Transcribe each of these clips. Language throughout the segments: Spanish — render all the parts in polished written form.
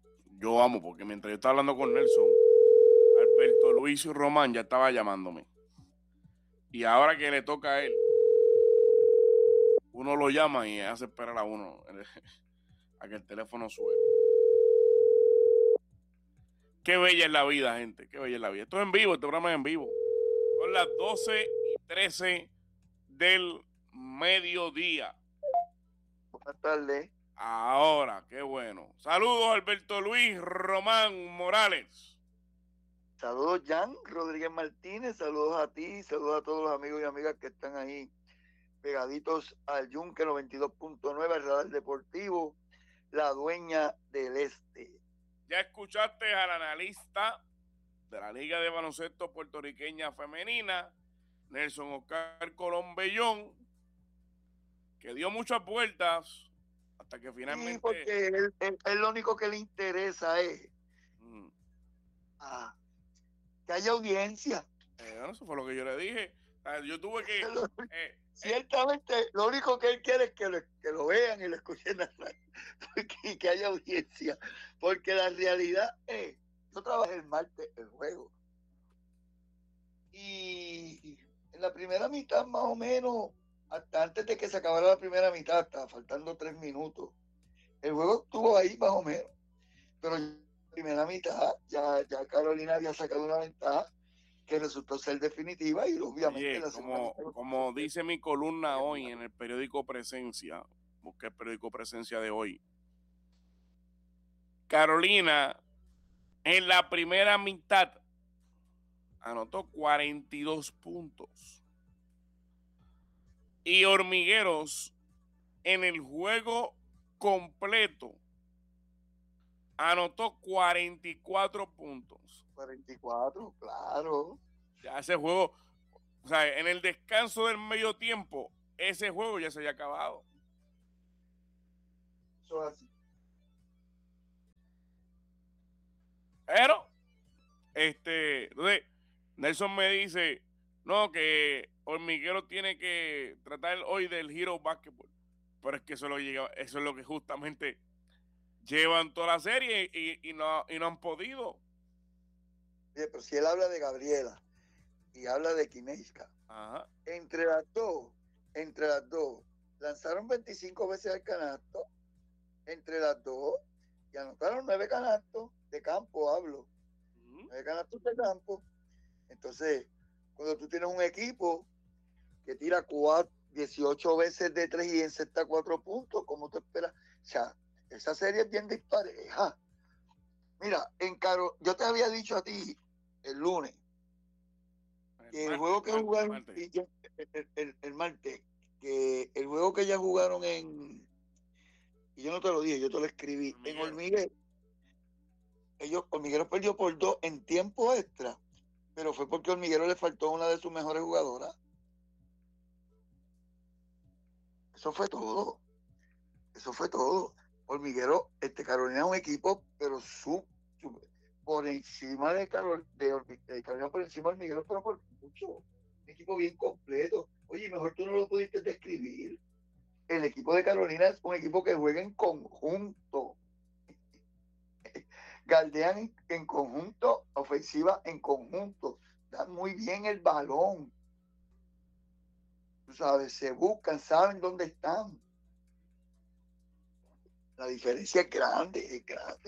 Yo amo, porque mientras yo estaba hablando con Nelson, Alberto Luis y Román ya estaba llamándome. Y ahora que le toca a él, uno lo llama y hace esperar a uno a que el teléfono suene. Qué bella es la vida, gente. Qué bella es la vida. Esto es en vivo, este programa es en vivo. Son las 12:13 del mediodía. Buenas tardes. Ahora, qué bueno. Saludos, Alberto Luis Román Morales. Saludos, Jan Rodríguez Martínez. Saludos a ti. Saludos a todos los amigos y amigas que están ahí pegaditos al Yunque 92.9, al Radar Deportivo, la dueña del este. Ya escuchaste al analista de la Liga de Baloncesto Puertorriqueña Femenina, Nelson Oscar Colón Bellón, que dio muchas vueltas hasta que finalmente... Sí, porque él lo único que le interesa es que haya audiencia. Eso fue lo que yo le dije. Yo tuve que... Ciertamente, lo único que él quiere es que lo vean y lo escuchen y que haya audiencia. Porque la realidad es, yo trabajé el martes el juego. Y en la primera mitad, más o menos, hasta antes de que se acabara la primera mitad, hasta faltando 3 minutos, el juego estuvo ahí más o menos. Pero en la primera mitad, ya Carolina había sacado una ventaja que resultó ser definitiva y obviamente Oye, como dice mi columna hoy en el periódico Presencia, busqué el periódico Presencia de hoy, Carolina en la primera mitad anotó 42 puntos y Hormigueros en el juego completo anotó 44 puntos. 44, claro. Ya ese juego, o sea, en el descanso del medio tiempo, ese juego ya se había acabado. Eso es así. Pero, entonces, Nelson me dice, no, que Hormiguero tiene que tratar hoy del Hero Basketball. Pero es que eso es lo que justamente llevan toda la serie y no han podido. Oye, pero si él habla de Gabriela y habla de Kineska, entre las dos, lanzaron 25 veces al canasto, entre las dos, y anotaron 9 canastos de campo, hablo. 9 canastos de campo. Entonces, cuando tú tienes un equipo que tira 18 veces de 3 y encesta 4 puntos, ¿cómo te esperas? O sea, esa serie es bien dispareja. Mira, yo te había dicho a ti el lunes que el juego que jugaron el martes, que el juego que ya jugaron y yo no te lo dije, yo te lo escribí, en Hormiguero. Hormiguero perdió por 2 en tiempo extra, pero fue porque Hormiguero le faltó una de sus mejores jugadoras. Eso fue todo. Hormiguero, Carolina es un equipo, pero por encima de Carolina, por encima de Hormiguero, pero por mucho. Un equipo bien completo. Oye, mejor tú no lo pudiste describir. El equipo de Carolina es un equipo que juega en conjunto. Galdean en conjunto, ofensiva en conjunto. Dan muy bien el balón. Tú sabes, se buscan, saben dónde están. La diferencia es grande.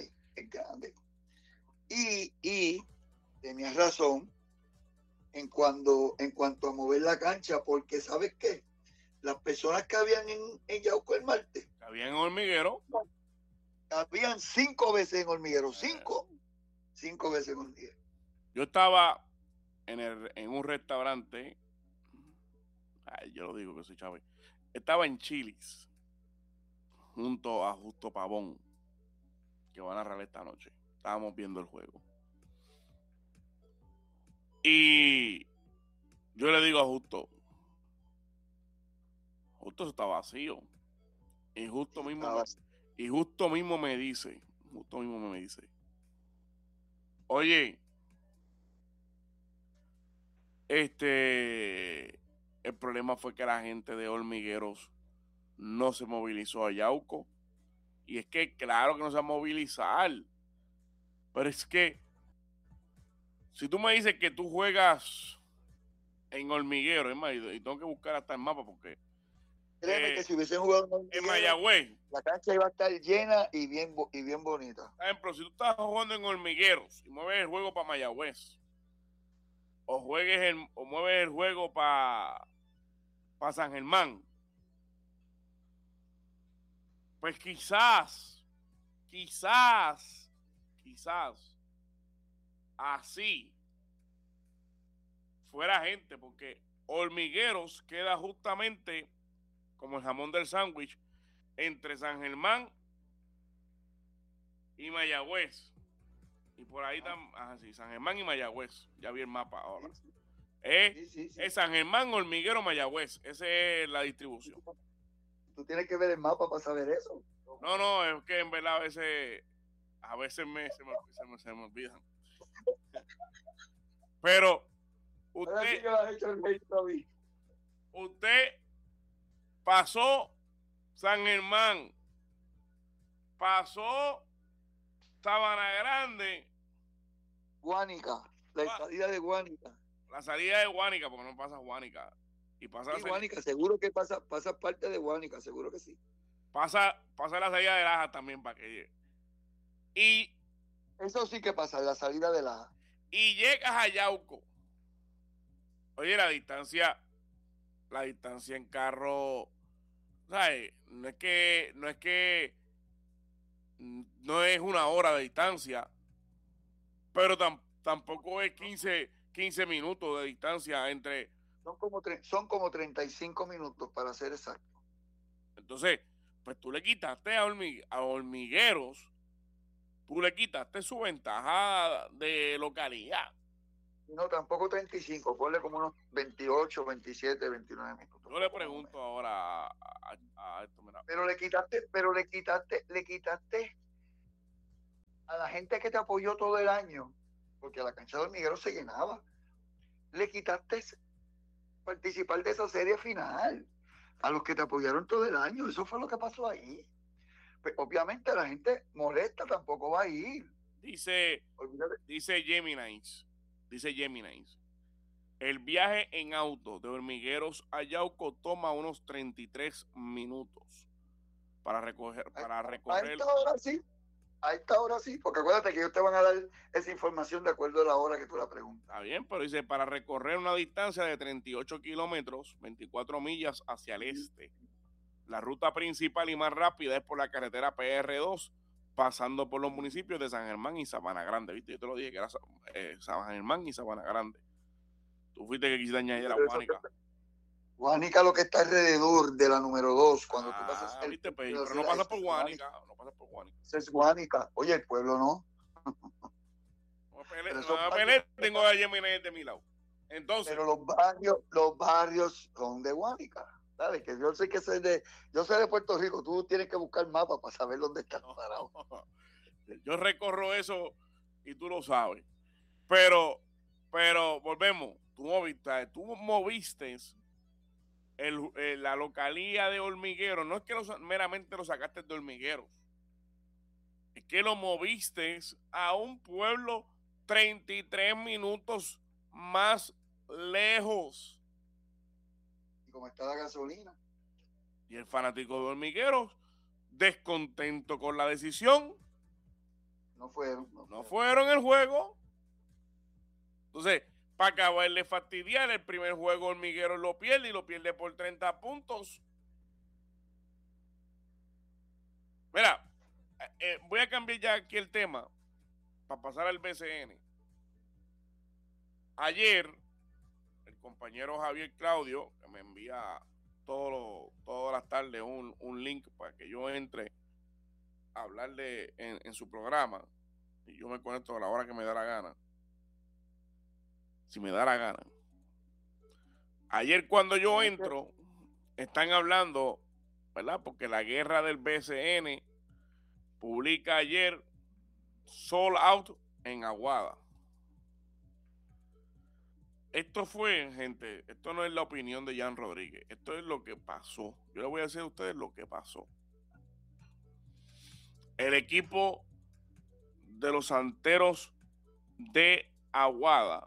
Y tenías razón en cuanto a mover la cancha, porque ¿sabes qué? Las personas que habían en Yauco el martes, habían en Hormiguero, habían 5 veces en Hormiguero, 5 veces en Hormiguero. Yo estaba en un restaurante, yo lo digo que soy Chávez, estaba en Chili's, junto a Justo Pavón, que van a narrar esta noche. Estábamos viendo el juego. Y yo le digo a Justo eso está vacío. Y Justo mismo me dice, oye, el problema fue que la gente de Hormigueros no se movilizó a Yauco. Y es que claro que no se va a movilizar. Pero es que, si tú me dices que tú juegas en Hormiguero, es más, y tengo que buscar hasta el mapa porque... Créeme que si hubiesen jugado en Mayagüez, la cancha iba a estar llena y bien bonita. por ejemplo, si tú estás jugando en Hormigueros y mueves el juego para Mayagüez, o mueves el juego para San Germán, pues quizás así fuera gente, porque Hormigueros queda justamente como el jamón del sándwich entre San Germán y Mayagüez. Y por ahí sí, San Germán y Mayagüez. Ya vi el mapa ahora. Sí. Es San Germán, Hormiguero, Mayagüez. Esa es la distribución. Tú tienes que ver el mapa para saber eso. No, es que en verdad a veces se me olvidan. Pero usted pasó San Germán, pasó Sabana Grande, Guánica, la salida de Guánica. La salida de Guánica, porque no pasa Guánica. Y pasa sí, Guánica, seguro que pasa parte de Guánica, seguro que sí. Pasa la salida de Laja también para que llegue. Y eso sí que pasa, la salida de Laja. Y llegas a Yauco. Oye, la distancia en carro, ¿sabes? No es una hora de distancia, pero tampoco es 15 minutos de distancia entre... Son como 35 minutos para ser exacto. Entonces, pues tú le quitaste a Hormigueros, tú le quitaste su ventaja de localidad. No, tampoco 35, ponle como unos 28, 27, 29 minutos. Yo le pregunto ahora a esto, mira. Pero le quitaste a la gente que te apoyó todo el año, porque la cancha de Hormiguero se llenaba. Le quitaste participar de esa serie final a los que te apoyaron todo el año. Eso fue lo que pasó ahí. Pues, obviamente la gente molesta tampoco va a ir. Dice Gemini's. El viaje en auto de Hormigueros a Yauco toma unos 33 minutos para recorrer. A esta hora sí, porque acuérdate que ellos te van a dar esa información de acuerdo a la hora que tú la preguntas. Está bien, pero dice, para recorrer una distancia de 38 kilómetros, 24 millas hacia el este. La ruta principal y más rápida es por la carretera PR2, pasando por los municipios de San Germán y Sabana Grande. ¿Viste? Yo te lo dije que era San Germán y Sabana Grande. Tú fuiste que quisiste añadir a Guánica. Guánica lo que está alrededor de la número 2. Cuando tú pasas ¿viste? Pero no pasas por Guánica. No pasas por Guánica. Esa es Guánica. Oye, el pueblo no. Tengo a Gemini de mi lado. Entonces, pero los barrios son de Guánica. Dale, que yo sé de Puerto Rico. Tú tienes que buscar mapas para saber dónde estás parado. Yo recorro eso y tú lo sabes. Pero volvemos. Tú moviste la localía de Hormiguero. No es que meramente lo sacaste de Hormigueros. Es que lo moviste a un pueblo 33 minutos más lejos. ¿Y cómo está la gasolina? Y el fanático de Hormigueros, descontento con la decisión, no fueron el juego. Entonces, para acabar de fastidiar, el primer juego Hormigueros lo pierde por 30 puntos. Mira, voy a cambiar ya aquí el tema para pasar al BCN. Ayer, el compañero Javier Claudio, que me envía todas las tardes un link para que yo entre a hablarle en su programa, y yo me conecto a la hora que me da la gana. Si me da la gana. Ayer cuando yo entro, están hablando, ¿verdad? Porque la guerra del BCN publica ayer sold out en Aguada. Esto fue, gente, esto no es la opinión de Jan Rodríguez, esto es lo que pasó. Yo le voy a decir a ustedes lo que pasó. El equipo de los Santeros de Aguada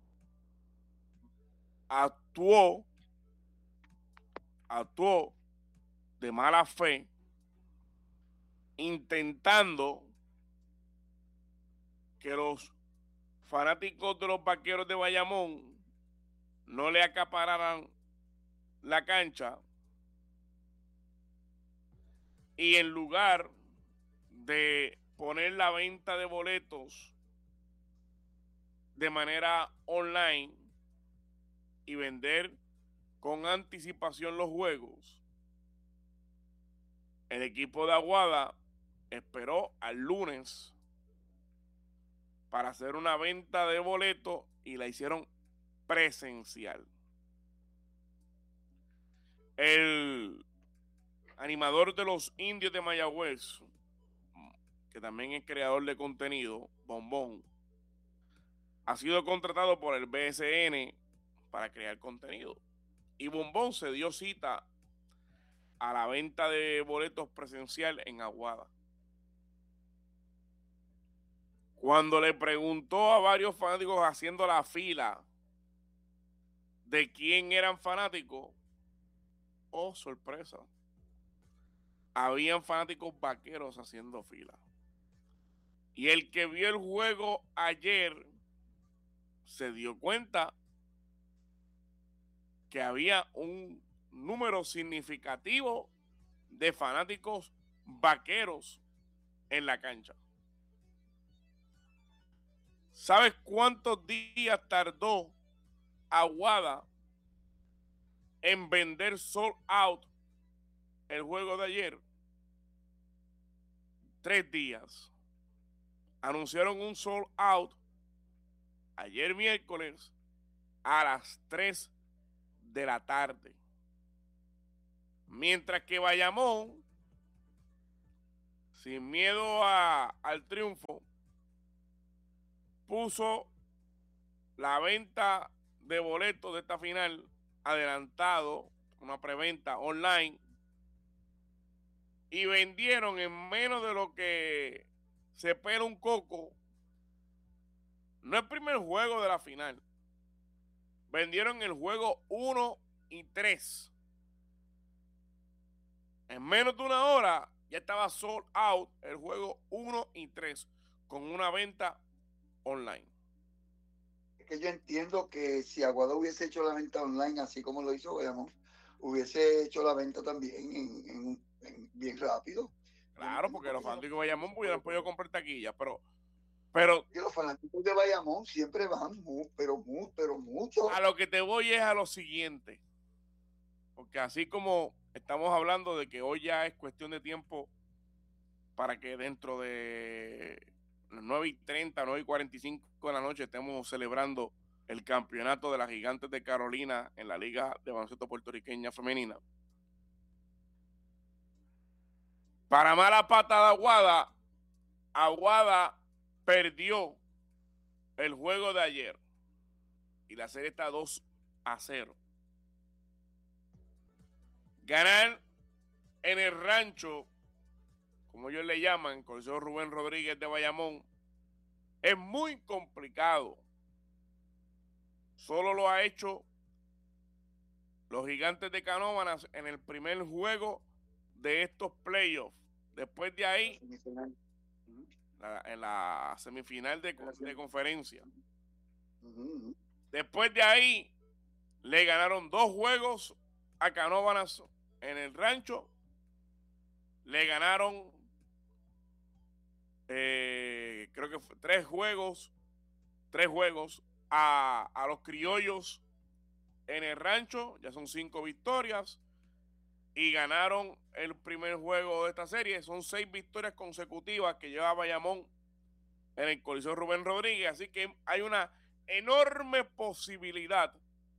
actuó de mala fe, intentando que los fanáticos de los Vaqueros de Bayamón no le acapararan la cancha, y en lugar de poner la venta de boletos de manera online y vender con anticipación los juegos, el equipo de Aguada esperó al lunes para hacer una venta de boletos y la hicieron presencial. El animador de los Indios de Mayagüez, que también es creador de contenido, Bombón, ha sido contratado por el BSN para crear contenido. Y Bombón se dio cita a la venta de boletos presencial en Aguada. Cuando le preguntó a varios fanáticos haciendo la fila de quién eran fanáticos, oh, sorpresa, habían fanáticos vaqueros haciendo fila. Y el que vio el juego ayer se dio cuenta que había un número significativo de fanáticos vaqueros en la cancha. ¿Sabes cuántos días tardó Aguada en vender sold out el juego de ayer? 3 días. Anunciaron un sold out ayer miércoles a las 3 de la tarde. Mientras que Bayamón, sin miedo al triunfo, puso la venta de boletos de esta final adelantado, una preventa online, y vendieron en menos de lo que se pela un coco. No el primer juego de la final. Vendieron el juego 1 y 3. En menos de una hora ya estaba sold out el juego 1 y 3 con una venta online. Es que yo entiendo que si Aguada hubiese hecho la venta online así como lo hizo Bayamón, hubiese hecho la venta también bien rápido. Claro, porque los fanáticos de Bayamón hubieran podido comprar taquillas, pero que los fanáticos de Bayamón siempre van, pero mucho. A lo que te voy es a lo siguiente, porque así como estamos hablando de que hoy ya es cuestión de tiempo para que dentro de las 9:30, 9:45 de la noche estemos celebrando el campeonato de las Gigantes de Carolina en la Liga de Baloncesto Puertorriqueña Femenina. Para mala pata de Aguada, Aguada perdió el juego de ayer y la serie está 2-0. Ganar en el rancho, como ellos le llaman, Coliseo Rubén Rodríguez de Bayamón, es muy complicado. Solo lo ha hecho los Gigantes de Canóvanas en el primer juego de estos playoffs. Después de ahí, en la semifinal de conferencia. Después de ahí, le ganaron 2 juegos a Canóvanas en el rancho. Le ganaron, creo que fue 3 juegos a los Criollos en el rancho. Ya son 5 victorias. Y ganaron el primer juego de esta serie. Son 6 victorias consecutivas que lleva Bayamón en el Coliseo Rubén Rodríguez. Así que hay una enorme posibilidad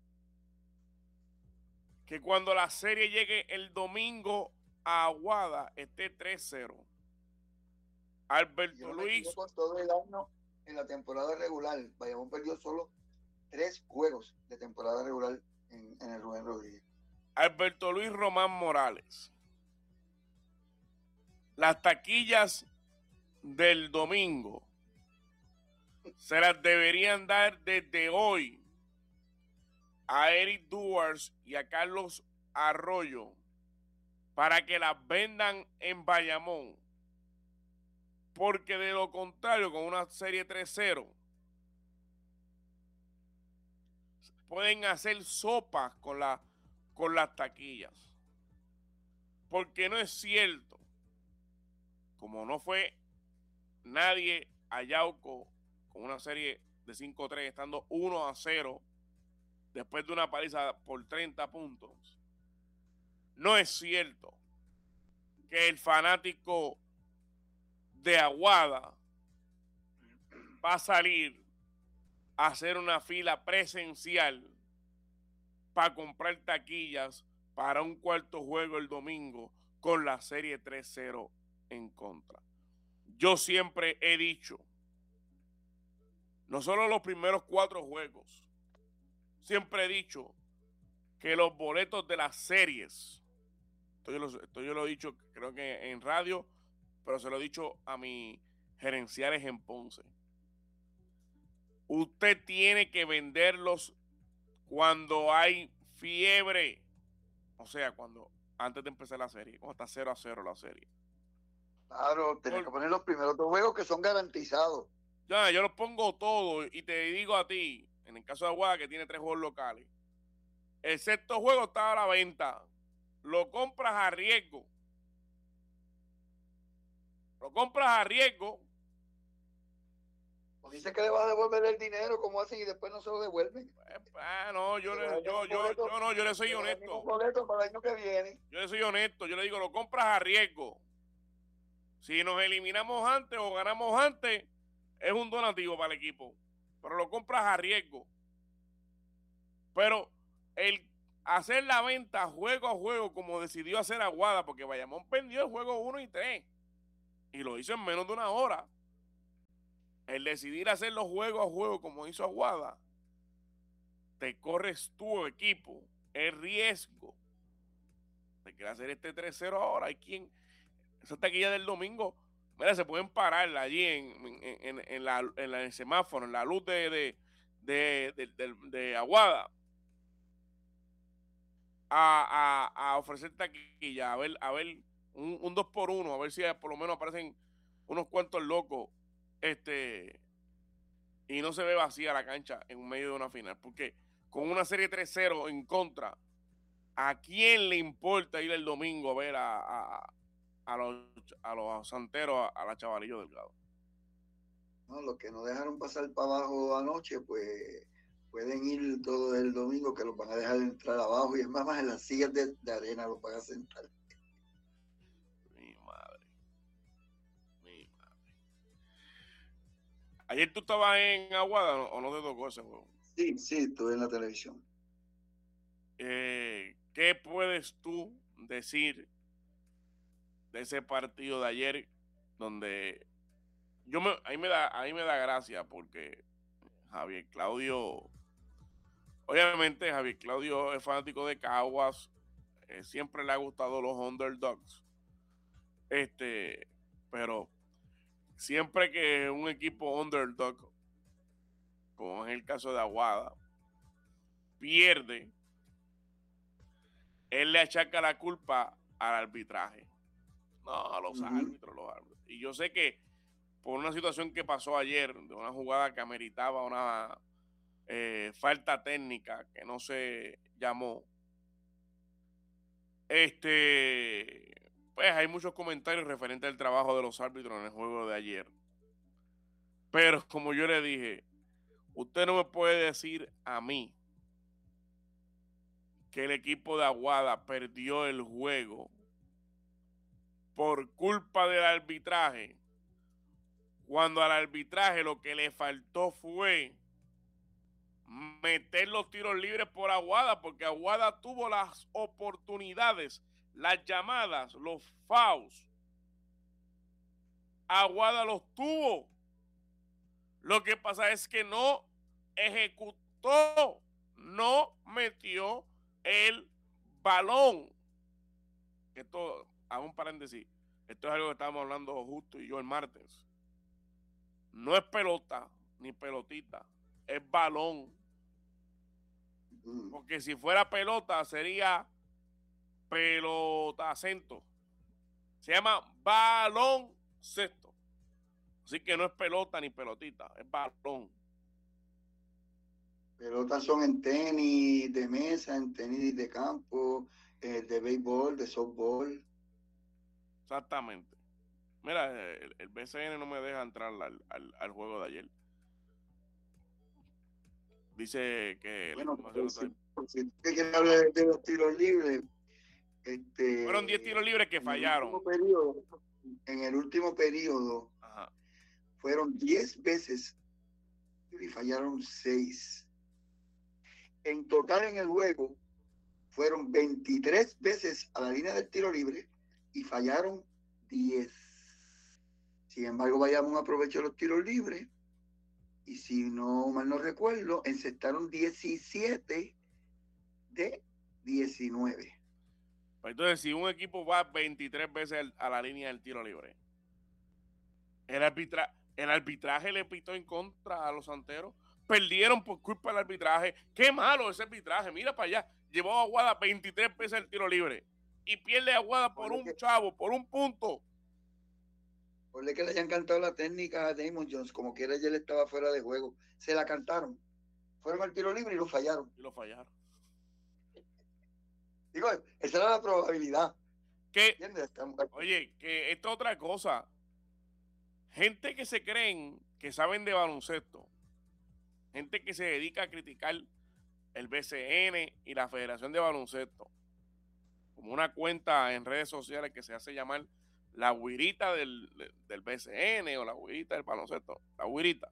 que cuando la serie llegue el domingo a Aguada esté 3-0. Alberto Luis. Con todo el año en la temporada regular, Bayamón perdió solo 3 juegos de temporada regular en el Rubén Rodríguez. Alberto Luis Román Morales. Las taquillas del domingo se las deberían dar desde hoy a Eric Duars y a Carlos Arroyo para que las vendan en Bayamón. Porque de lo contrario, con una serie 3-0, pueden hacer sopas con las taquillas. Porque no es cierto, como no fue nadie a Yauco con una serie de 5-3, estando 1-0 después de una paliza por 30 puntos. No es cierto que el fanático de Aguada va a salir a hacer una fila presencial para comprar taquillas para un cuarto juego el domingo con la serie 3-0 en contra. Yo siempre he dicho, no solo los primeros 4 juegos, siempre he dicho que los boletos de las series, esto yo lo he dicho creo que en radio, pero se lo he dicho a mis gerenciales en Ponce. Usted tiene que venderlos cuando hay fiebre, o sea, antes de empezar la serie, cuando está 0-0 la serie. Claro, tenés que poner los primeros 2 juegos que son garantizados. Ya, yo los pongo todos y te digo a ti, en el caso de Aguada, que tiene 3 juegos locales, el sexto juego está a la venta. Lo compras a riesgo. Lo compras a riesgo. O dice que le vas a devolver el dinero, como hacen, y después no se lo devuelven. No, yo le soy honesto. Boleto para el año que viene. Yo le soy honesto. Yo le digo, lo compras a riesgo. Si nos eliminamos antes o ganamos antes, es un donativo para el equipo. Pero lo compras a riesgo. Pero el hacer la venta juego a juego, como decidió hacer Aguada, porque Bayamón perdió el juego 1 y 3. Y lo hizo en menos de una hora. El decidir hacer los juegos a juego como hizo Aguada, te corres tu equipo el riesgo de que hacer este 3-0 ahora. Hay quien, esa taquilla del domingo, mira, se pueden parar allí en el semáforo, en la luz de Aguada, a ofrecer taquilla, a ver un 2x1, a ver si por lo menos aparecen unos cuantos locos, y no se ve vacía la cancha en medio de una final, porque con una serie 3-0 en contra, ¿a quién le importa ir el domingo a ver a los santeros, a la Chavalillo Delgado? No, los que no dejaron pasar para abajo anoche, pues pueden ir todo el domingo, que los van a dejar entrar abajo, y es más en las sillas de arena los van a sentar. Mi madre. ¿Ayer tú estabas en Aguada o no te tocó ese juego? Sí, estuve en la televisión. ¿Qué puedes tú decir de ese partido de ayer donde a mí me da gracia porque Javier Claudio, obviamente Javier Claudio es fanático de Caguas, siempre le ha gustado los underdogs, pero siempre que un equipo underdog, como es el caso de Aguada, pierde, él le achaca la culpa al arbitraje. No, a los árbitros. Y yo sé que por una situación que pasó ayer, de una jugada que ameritaba una falta técnica que no se llamó, pues hay muchos comentarios referentes al trabajo de los árbitros en el juego de ayer. Pero como yo le dije, usted no me puede decir a mí que el equipo de Aguada perdió el juego por culpa del arbitraje, cuando al arbitraje lo que le faltó fue meter los tiros libres por Aguada, porque Aguada tuvo las oportunidades, las llamadas, los fouls. Aguada los tuvo. Lo que pasa es que no ejecutó, no metió el balón. Esto, hago un paréntesis, esto es algo que estábamos hablando justo y yo el martes. No es pelota, ni pelotita, es balón. Porque si fuera pelota sería pelota acento. Se llama baloncesto. Así que no es pelota ni pelotita, es balón. Pelotas son en tenis de mesa, en tenis de campo, de béisbol, de softball. Exactamente. Mira, el BCN no me deja entrar al juego de ayer. Dice que Bueno, por si usted quiere hablar de los tiros libres, fueron 10 tiros libres que fallaron. En el último periodo, ajá, fueron 10 veces y fallaron 6. En total en el juego fueron 23 veces a la línea del tiro libre y fallaron 10. Sin embargo, Bayamón aprovechó los tiros libres y si no mal no recuerdo, encestaron 17 de 19. Entonces, si un equipo va 23 veces a la línea del tiro libre, el arbitraje le pitó en contra a los santeros. Perdieron por culpa del arbitraje. Qué malo ese arbitraje. Mira para allá. Llevó a Aguada 23 veces el tiro libre. Y pierde a Aguada por un chavo, por un punto. Por que le hayan cantado la técnica a Damon Jones, como quiera ayer estaba fuera de juego. Se la cantaron. Fueron al tiro libre y lo fallaron. Digo, esa era la probabilidad. Oye, que esto es otra cosa. Gente que se creen que saben de baloncesto, gente que se dedica a criticar el BCN y la Federación de Baloncesto, como una cuenta en redes sociales que se hace llamar la güirita del BCN o la güirita del baloncesto, la güirita,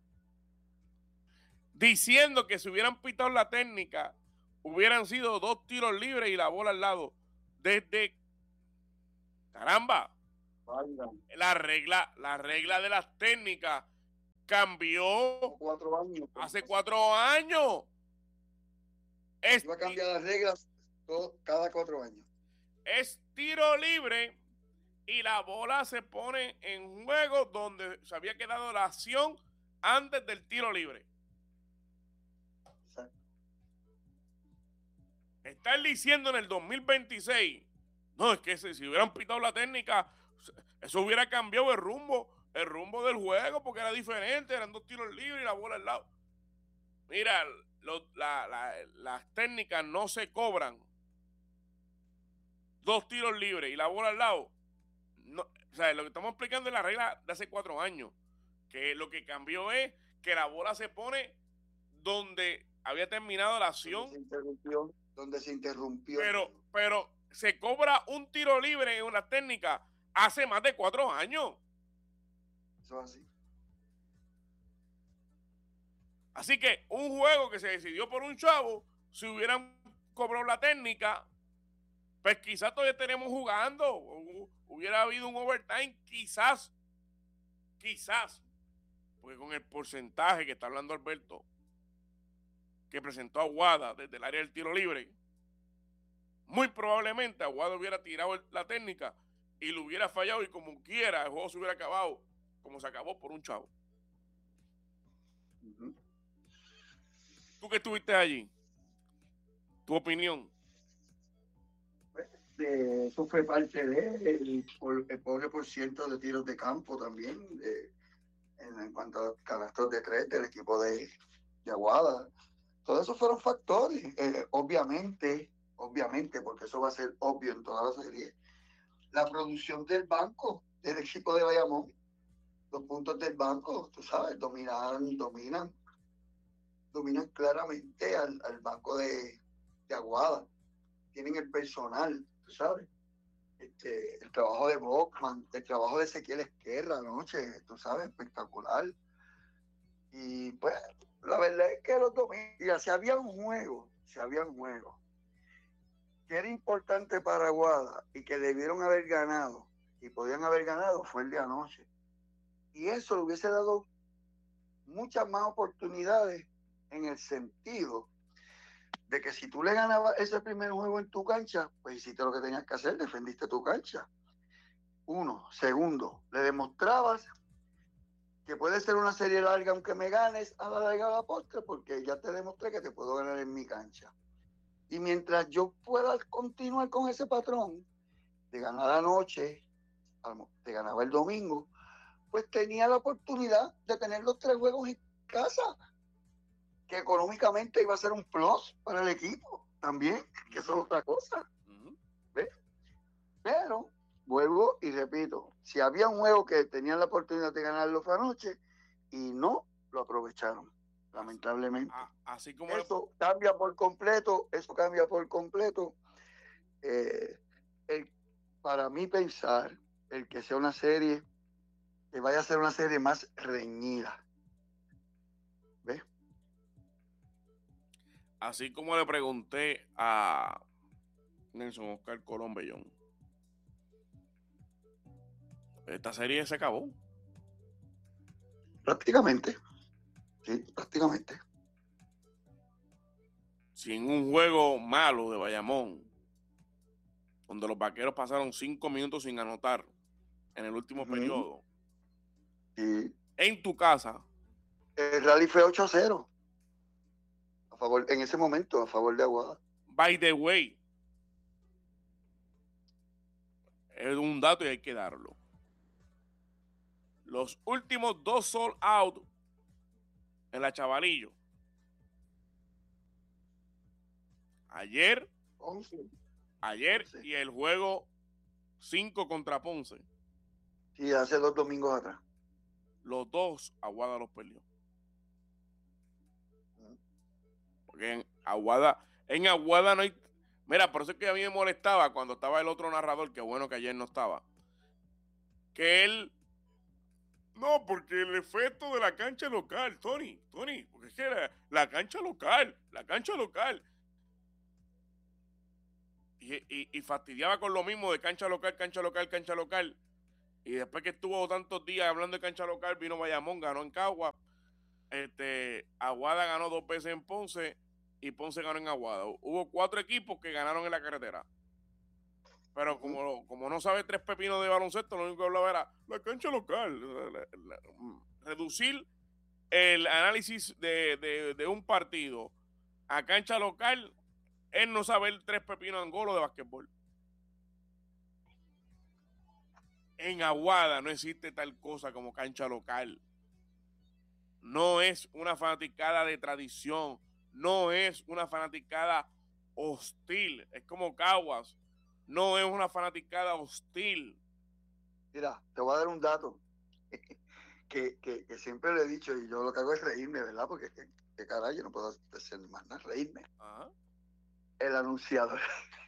diciendo que si hubieran pitado la técnica, hubieran sido 2 tiros libres y la bola al lado. Desde caramba, la regla de las técnicas cambió hace 4 años. Va a cambiar las reglas cada 4 años. Es tiro libre y la bola se pone en juego donde se había quedado la acción antes del tiro libre. Exacto. Estar diciendo en el 2026, no, es que si hubieran pitado la técnica, eso hubiera cambiado el rumbo del juego porque era diferente, eran 2 tiros libres y la bola al lado. Mira, las técnicas no se cobran. 2 tiros libres y la bola al lado. No, o sea, lo que estamos explicando es la regla de hace 4 años. Que lo que cambió es que la bola se pone donde había terminado la acción. Donde se interrumpió. Pero se cobra un tiro libre en una técnica hace más de 4 años. Eso es así. Así que un juego que se decidió por un chavo, si hubieran cobrado la técnica, pues quizás todavía tenemos jugando, hubiera habido un overtime, quizás, porque con el porcentaje que está hablando Alberto, que presentó Aguada desde el área del tiro libre, muy probablemente Aguada hubiera tirado la técnica y lo hubiera fallado y como quiera el juego se hubiera acabado, como se acabó por un chavo. ¿Tú que estuviste allí? ¿Tu opinión? Eso fue parte del pobre por ciento de tiros de campo también, en cuanto a canastos de 3 del equipo de Aguada. Todos esos fueron factores, obviamente, porque eso va a ser obvio en toda la serie. La producción del banco, del equipo de Bayamón, los puntos del banco, tú sabes, dominan claramente al banco de Aguada. Tienen el personal, tú sabes, el trabajo de Bachman, el trabajo de Ezequiel Esquerra anoche, tú sabes, espectacular. Y pues, la verdad es que los dominan. Si había un juego que era importante para Aguada y que debieron haber ganado y podían haber ganado, fue el de anoche. Y eso le hubiese dado muchas más oportunidades en el sentido de que si tú le ganabas ese primer juego en tu cancha, pues hiciste lo que tenías que hacer, defendiste tu cancha. 1. Segundo, le demostrabas que que puede ser una serie larga aunque me ganes a la larga a la postre, porque ya te demostré que te puedo ganar en mi cancha. Y mientras yo pueda continuar con ese patrón de ganar anoche, te ganaba el domingo, pues tenía la oportunidad de tener los 3 juegos en casa, que económicamente iba a ser un plus para el equipo también, que eso es otra cosa. ¿Ves? Pero vuelvo y repito, si había un juego que tenían la oportunidad de ganarlo fue anoche y no lo aprovecharon, lamentablemente. Así como eso cambia por completo. Para mí pensar, el que sea una serie, que vaya a ser una serie más reñida. ¿Ves? Así como le pregunté a Nelson Oscar Colón Bellón, esta serie se acabó. Prácticamente. Sí, prácticamente. Si en un juego malo de Bayamón, donde los vaqueros pasaron 5 minutos sin anotar en el último periodo, sí, en tu casa, el rally fue 8-0 a favor, en ese momento, a favor de Aguada. By the way, es un dato y hay que darlo. Los últimos 2 sold out en la Chavalillo. Ayer 11. Y el juego 5 contra Ponce. Sí, hace 2 domingos atrás. Los 2 Aguada los perdió. Porque en Aguada no hay... Mira, por eso es que a mí me molestaba cuando estaba el otro narrador, que bueno que ayer no estaba, que él... No, porque el efecto de la cancha local, Tony, porque es que la cancha local. Y fastidiaba con lo mismo de cancha local. Y después que estuvo tantos días hablando de cancha local, vino Bayamón, ganó en Cagua. Aguada ganó 2 veces en Ponce y Ponce ganó en Aguada. Hubo 4 equipos que ganaron en la carretera. Pero como no sabe 3 pepinos de baloncesto, lo único que hablaba era la cancha local. Reducir el análisis de un partido a cancha local es no saber 3 pepinos angolo de basquetbol. En Aguada no existe tal cosa como cancha local. No es una fanaticada de tradición, no es una fanaticada hostil, es como Caguas, no es una fanaticada hostil. Mira, te voy a dar un dato que siempre le he dicho y yo lo que hago es reírme, ¿verdad? Porque que caray, yo no puedo hacer más nada, reírme. Ajá. El anunciador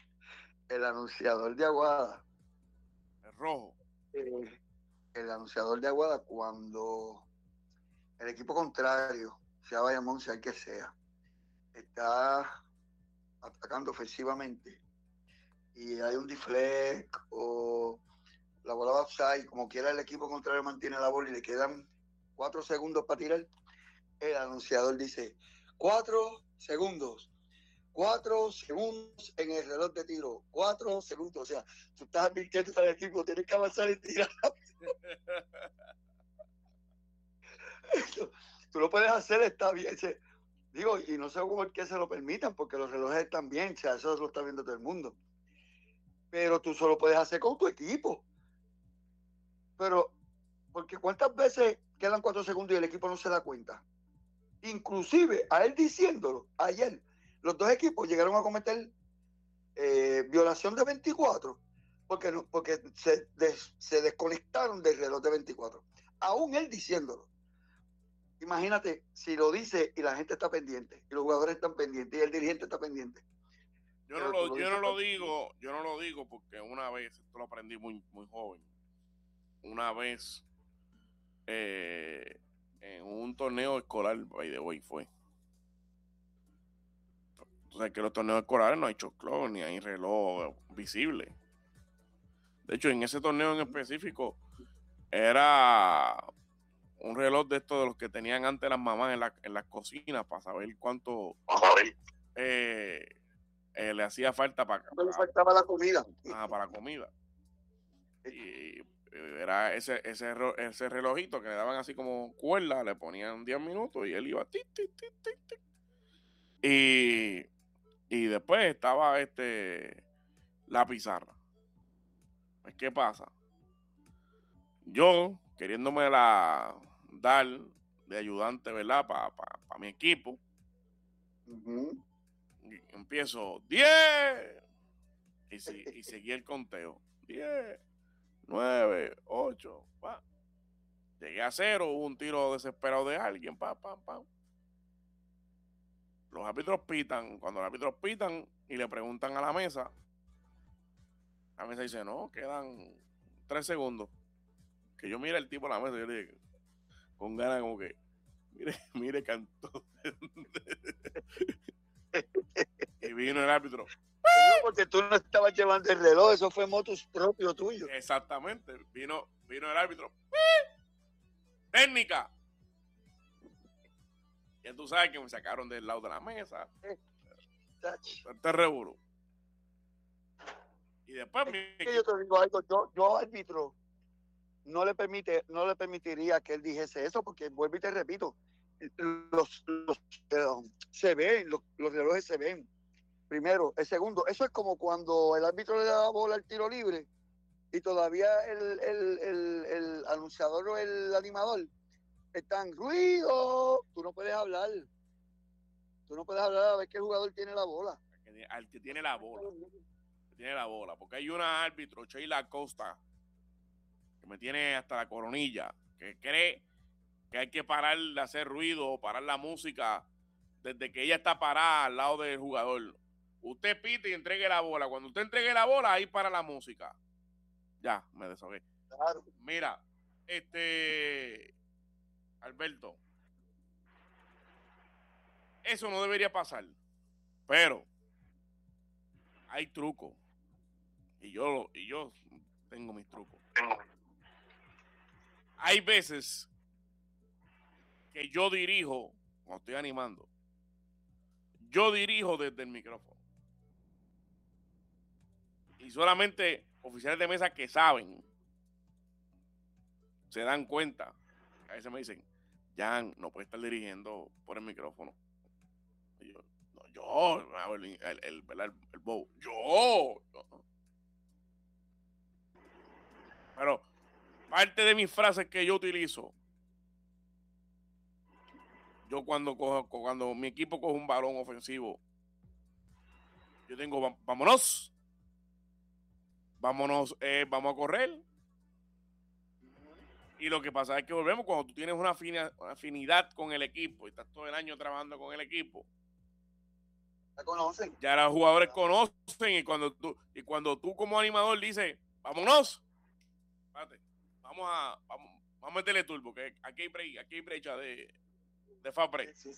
de Aguada. El rojo. El anunciador de Aguada, cuando el equipo contrario, sea Bayamón, sea el que sea, está atacando ofensivamente y hay un deflect o la bola va offside, como quiera el equipo contrario mantiene la bola y le quedan 4 segundos para tirar, el anunciador dice 4 segundos en el reloj de tiro, 4 segundos, o sea, tú estás advirtiendo al equipo, tienes que avanzar y tirar. Tú lo puedes hacer, está bien. Digo, y no sé por qué se lo permitan, porque los relojes están bien, o sea, eso lo está viendo todo el mundo. Pero tú solo puedes hacer con tu equipo. Pero, porque ¿cuántas veces quedan 4 segundos y el equipo no se da cuenta? Inclusive, a él diciéndolo, ayer, los 2 equipos llegaron a cometer violación de 24, porque se desconectaron del reloj de 24. Aún él diciéndolo. Imagínate si lo dice y la gente está pendiente, y los jugadores están pendientes, y el dirigente está pendiente. Yo no lo digo porque una vez, esto lo aprendí muy, muy joven, una vez en un torneo escolar, by the way, fue. O sea, que los torneos escolares no hay shot clock, ni hay reloj visible. De hecho, en ese torneo en específico, era un reloj de estos de los que tenían antes las mamás en las cocinas para saber cuánto le hacía falta le faltaba la comida. Para la comida. Y era ese relojito que le daban así como cuerda, le ponían 10 minutos y él iba tic, tic, tic, tic, tic. Y después estaba la pizarra. Pues, ¿qué pasa? Yo, queriéndome dar de ayudante, ¿verdad? Para mi equipo, empiezo 10 y seguí el conteo. 10, 9, 8, pa. Llegué a 0, hubo un tiro desesperado de alguien, pam. Los árbitros pitan, cuando los árbitros pitan y le preguntan a la mesa dice, no, quedan 3 segundos. Que yo mire el tipo a la mesa y yo le dije, con ganas como que, mire, cantó. Y vino el árbitro. No, porque tú no estabas llevando el reloj, eso fue motus propio tuyo. Exactamente, vino el árbitro. Técnica. Ya tú sabes que me sacaron del lado de la mesa. Este revolú. Y después yo te digo algo, yo árbitro no le permitiría que él dijese eso, porque vuelvo y te repito, se ven, los relojes se ven. Primero, el segundo, eso es como cuando el árbitro le da la bola al tiro libre y todavía el anunciador o el animador están ruido, tú no puedes hablar a ver qué jugador tiene la bola. Al que tiene la bola, porque hay una árbitro, Sheila Costa, que me tiene hasta la coronilla, que cree que hay que parar de hacer ruido o parar la música desde que ella está parada al lado del jugador. Usted pite y entregue la bola. Cuando usted entregue la bola, ahí para la música. Ya, me desahogué. Claro. Mira, Alberto, eso no debería pasar, pero hay trucos. Y yo tengo mis trucos. Hay veces que yo dirijo, cuando estoy animando, yo dirijo desde el micrófono. Y solamente oficiales de mesa que saben se dan cuenta. A veces me dicen, Jan, no puedes estar dirigiendo por el micrófono. Y yo, no, el bow. Yo. Pero parte de mis frases que yo utilizo, yo cuando mi equipo coge un balón ofensivo, yo tengo, vámonos, vamos a correr. Y lo que pasa es que volvemos cuando tú tienes una afinidad con el equipo y estás todo el año trabajando con el equipo. ¿La conocen? Ya los jugadores conocen y cuando tú como animador dices, vámonos, espérate, vamos a meterle turbo, que aquí hay brecha de fast break. Sí.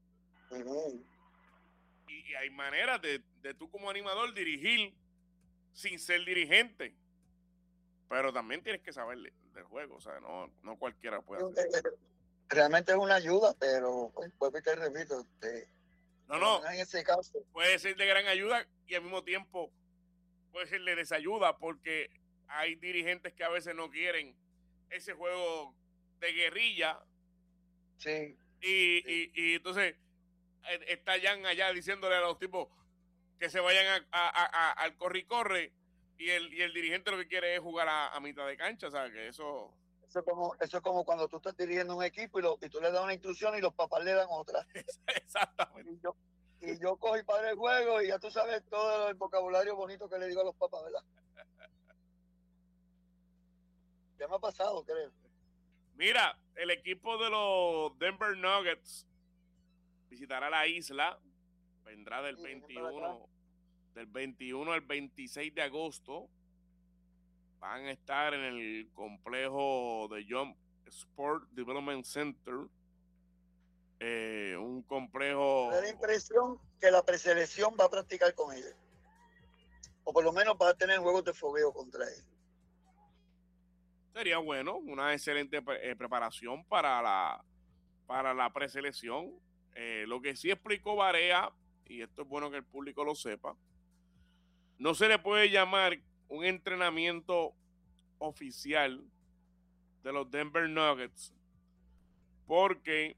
Y hay maneras de tú como animador dirigir sin ser dirigente. Pero también tienes que saber del juego, o sea, no cualquiera puede hacer. Realmente es una ayuda, pero pues te repito, no, en ese caso puede ser de gran ayuda y al mismo tiempo puede ser de desayuda, porque hay dirigentes que a veces no quieren ese juego de guerrilla. Sí. Y entonces está Jan allá diciéndole a los tipos que se vayan al corre y corre, y el dirigente lo que quiere es jugar a mitad de cancha, o sea, que eso es como cuando tú estás dirigiendo un equipo y tú le das una instrucción y los papás le dan otra. Exactamente. Y yo cojo y paro el juego y ya tú sabes todo el vocabulario bonito que le digo a los papás, ¿verdad? Ya me ha pasado, creo. Mira, el equipo de los Denver Nuggets visitará la isla, vendrá del 21 al 26 de agosto. Van a estar en el complejo de Jump Sport Development Center, un complejo. Me da la impresión que la preselección va a practicar con ellos, o por lo menos va a tener juegos de fogueo contra ellos. Sería bueno, una excelente preparación para la preselección. Lo que sí explicó Barea, y esto es bueno que el público lo sepa, no se le puede llamar un entrenamiento oficial de los Denver Nuggets porque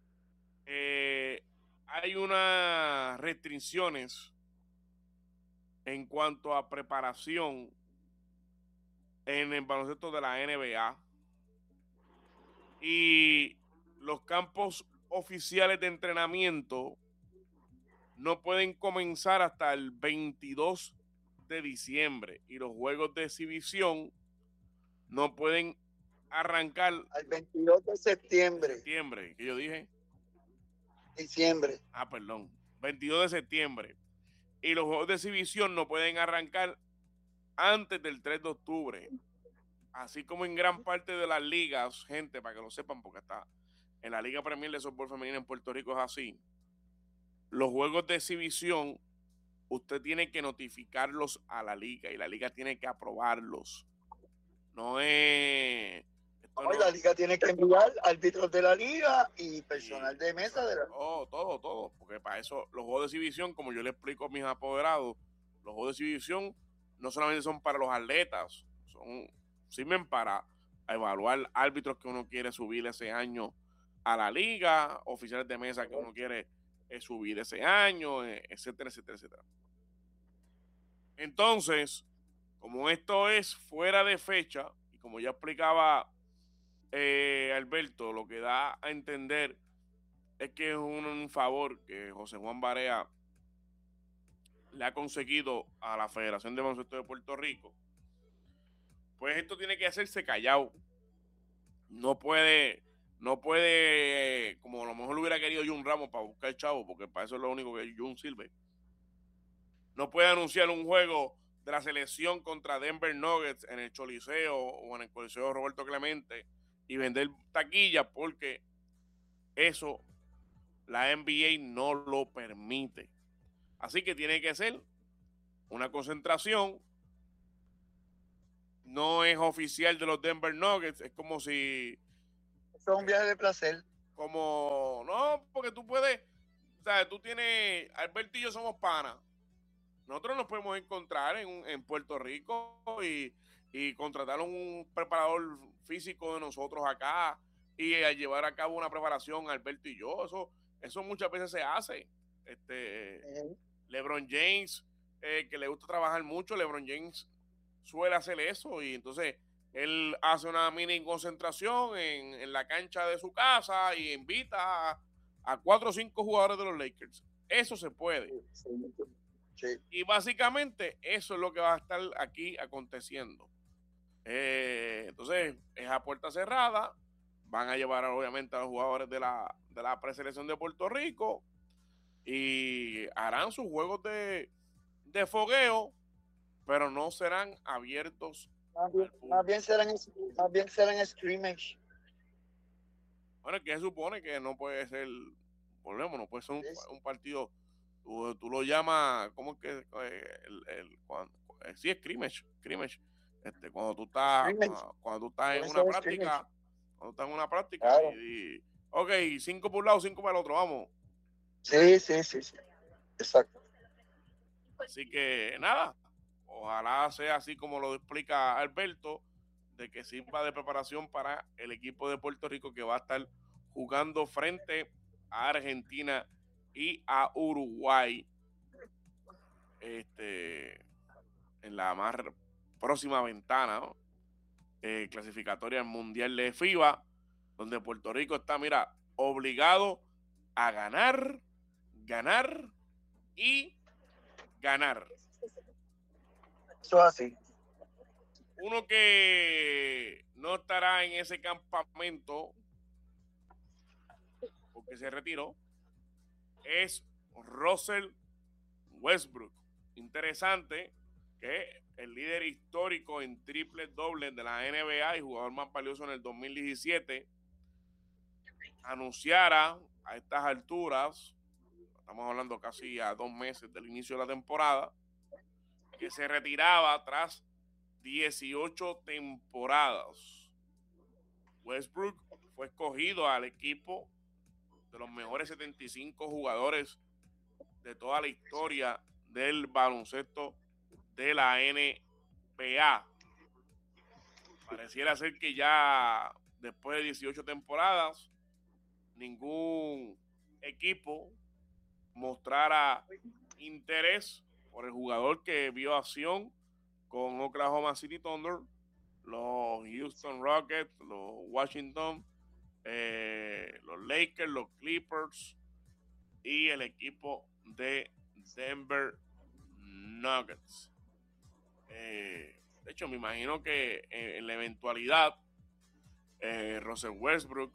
hay unas restricciones en cuanto a preparación en el baloncesto de la NBA y los campos oficiales de entrenamiento no pueden comenzar hasta el 22 de diciembre y los juegos de exhibición no pueden arrancar al 22 de septiembre. ¿Qué yo dije? Diciembre. Perdón. 22 de septiembre. Y los juegos de exhibición no pueden arrancar antes del 3 de octubre. Así como en gran parte de las ligas, gente, para que lo sepan, porque está en la Liga Premier de Softball Femenina en Puerto Rico es así. Los juegos de exhibición, usted tiene que notificarlos a la liga y la liga tiene que aprobarlos. No es... No, la liga tiene que enviar árbitros de la liga y personal de mesa de la... Todo. Porque para eso los juegos de exhibición, como yo le explico a mis apoderados, los juegos de exhibición no solamente son para los atletas, sirven para evaluar árbitros que uno quiere subir ese año a la liga, oficiales de mesa que uno quiere subir ese año, etcétera. Entonces, como esto es fuera de fecha, y como ya explicaba Alberto, lo que da a entender es que es un favor que José Juan Barea le ha conseguido a la Federación de Baloncesto de Puerto Rico, pues esto tiene que hacerse callado. No puede, como a lo mejor lo hubiera querido Jun Ramos para buscar el chavo, porque para eso es lo único que Jun sirve. No puede anunciar un juego de la selección contra Denver Nuggets en el Choliseo o en el Coliseo Roberto Clemente y vender taquillas porque eso la NBA no lo permite. Así que tiene que ser una concentración. No es oficial de los Denver Nuggets. Es como si... Eso es un viaje de placer. Como... No, porque tú puedes... O sea, tú tienes... Alberto y yo somos panas. Nosotros nos podemos encontrar en Puerto Rico y contratar un preparador físico de nosotros acá y a llevar a cabo una preparación, Alberto y yo. Eso muchas veces se hace. LeBron James, que le gusta trabajar mucho, LeBron James suele hacer eso y entonces él hace una mini concentración en la cancha de su casa y invita a 4 o 5 jugadores de los Lakers. Eso se puede. Sí. Y básicamente eso es lo que va a estar aquí aconteciendo. Entonces, es a puerta cerrada. Van a llevar obviamente a los jugadores de la preselección de Puerto Rico y harán sus juegos de fogueo, pero no serán abiertos. Más bien serán scrimmage. Bueno, que se supone que no puede ser, volvemos, no puede ser un partido. Tú lo llamas, ¿cómo es que? Sí, es scrimmage. Cuando tú estás en una práctica, Claro. y ok, 5 por un lado, 5 para el otro, vamos. Sí. Exacto. Así que nada, ojalá sea así como lo explica Alberto, de que sirva de preparación para el equipo de Puerto Rico que va a estar jugando frente a Argentina y a Uruguay en la más próxima ventana, ¿no? Clasificatoria al Mundial de FIBA, donde Puerto Rico está, mira, obligado a ganar y ganar. Eso es así. Uno que no estará en ese campamento porque se retiró es Russell Westbrook. Interesante que el líder histórico en triple doble de la NBA y jugador más valioso en el 2017 anunciara a estas alturas, estamos hablando casi a 2 meses del inicio de la temporada, que se retiraba tras 18 temporadas. Westbrook fue escogido al equipo de los mejores 75 jugadores de toda la historia del baloncesto de la NBA. pareciera ser que ya después de 18 temporadas, ningún equipo mostrara interés por el jugador que vio acción con Oklahoma City Thunder, los Houston Rockets, los Washington, los Lakers, los Clippers y el equipo de Denver Nuggets. De hecho, me imagino que en la eventualidad Russell Westbrook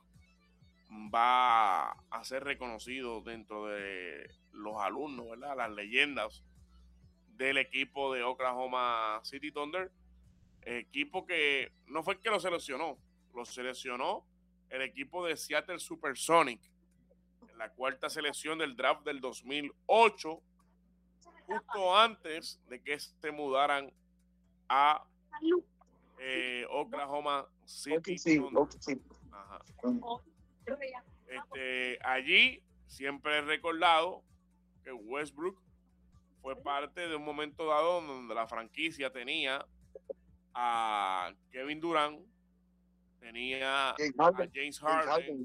va a ser reconocido dentro de los alumnos, ¿verdad? Las leyendas del equipo de Oklahoma City Thunder, equipo que no fue el que lo seleccionó el equipo de Seattle Supersonic en la cuarta selección del draft del 2008, justo antes de que se mudaran a Oklahoma City Thunder. Ajá. Allí siempre he recordado que Westbrook fue parte de un momento dado donde la franquicia tenía a Kevin Durant, tenía a James Harden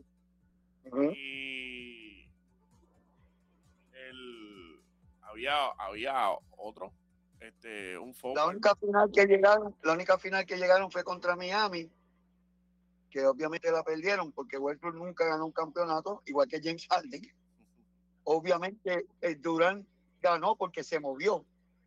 y había otro, un forward. La única final que llegaron fue contra Miami, que obviamente la perdieron porque Westbrook nunca ganó un campeonato, igual que James Harden. Obviamente el Durant ganó porque se movió.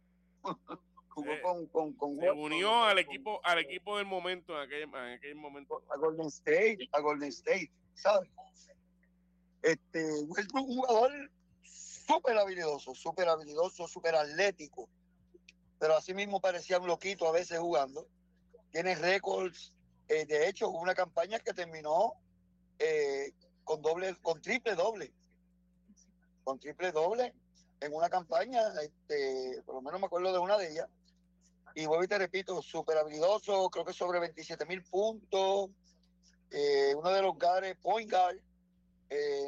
Jugó se unió al equipo del momento en aquel momento. A Golden State, ¿sabes? Westbrook, un jugador súper habilidoso, súper atlético, pero así mismo parecía un loquito a veces jugando. Tiene récords. De hecho, hubo una campaña que terminó con triple doble en una campaña, por lo menos me acuerdo de una de ellas. Y vuelvo y te repito, súper habilidoso, creo que sobre 27,000 puntos, uno de los point guard